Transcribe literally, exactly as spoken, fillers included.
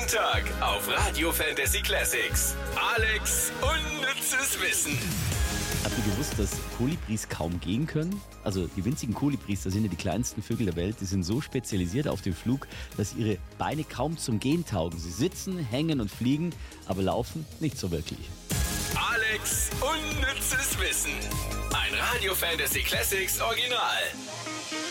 Jeden Tag auf Radio Fantasy Classics. Alex unnützes Wissen. Habt ihr gewusst, dass Kolibris kaum gehen können? Also die winzigen Kolibris, das sind ja die kleinsten Vögel der Welt, die sind so spezialisiert auf den Flug, dass ihre Beine kaum zum Gehen taugen. Sie sitzen, hängen und fliegen, aber laufen nicht so wirklich. Alex unnützes Wissen. Ein Radio Fantasy Classics Original.